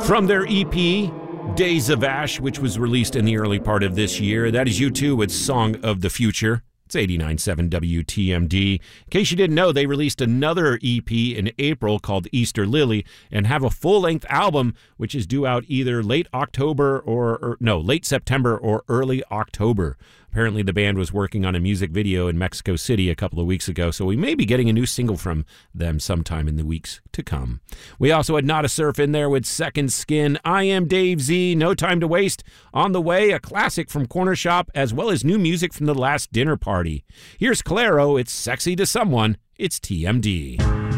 From their EP, Days of Ash, which was released in the early part of this year, that is U2 with Song of the Future. It's 89.7 WTMD. In case you didn't know, they released another EP in April called Easter Lily and have a full-length album which is due out either late September or early October. Apparently the band was working on a music video in Mexico City a couple of weeks ago, so we may be getting a new single from them sometime in the weeks to come. We also had Nada Surf in there with Second Skin. I Am Dave Z, No Time to Waste. On the way, a classic from Corner Shop, as well as new music from The Last Dinner Party. Here's Clairo, It's Sexy to Someone. It's TMD.